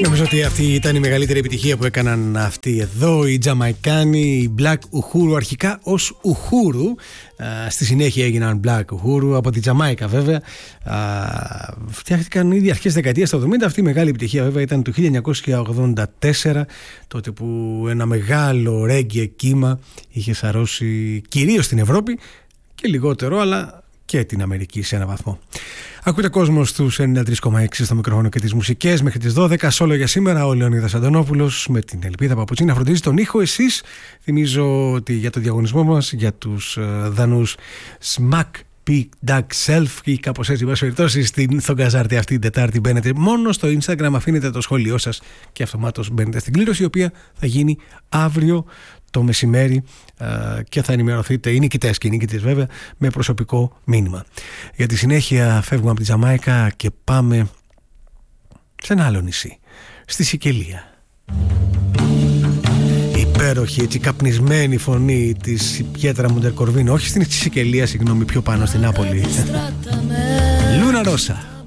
Νομίζω ότι αυτή ήταν η μεγαλύτερη επιτυχία που έκαναν αυτοί εδώ, οι Τζαμαϊκάνοι, οι Black Uhuru, αρχικά ως Uhuru, στη συνέχεια έγιναν Black Uhuru, από τη Τζαμάικα βέβαια. Φτιάχτηκαν ήδη αρχές δεκαετίας του 70, αυτή η μεγάλη επιτυχία βέβαια ήταν το 1984, τότε που ένα μεγάλο ρέγγι κύμα είχε σαρώσει κυρίως την Ευρώπη και λιγότερο, αλλά και την Αμερική σε ένα βαθμό. Ακούτε κόσμο στους 93,6 στο μικρόφωνο και τις μουσικές μέχρι τις 12. Σόλο για σήμερα ο Λεωνίδας Αντωνόπουλος με την ελπίδα Παπουτσίνα να φροντίζει τον ήχο. Εσείς, θυμίζω ότι για το διαγωνισμό μας για τους δανούς Smack Peak Duck Self ή κάπως έτσι περιπτώσει στον Καζάρτη αυτή την Τετάρτη μπαίνετε μόνο στο Instagram, αφήνετε το σχόλιο σας και αυτομάτως μπαίνετε στην κλήρωση, η οποία θα γίνει αύριο το μεσημέρι και θα ενημερωθείτε οι νικητές και οι νικητές βέβαια με προσωπικό μήνυμα. Για τη συνέχεια φεύγουμε από τη Τζαμάικα και πάμε σε ένα άλλο νησί, στη Σικελία. Υπέροχη, έτσι καπνισμένη φωνή της Πιέτρα Μοντερκορβίνο, όχι στην Σικελία, συγγνώμη, πιο πάνω στην Νάπολη. Λούνα Ρώσα.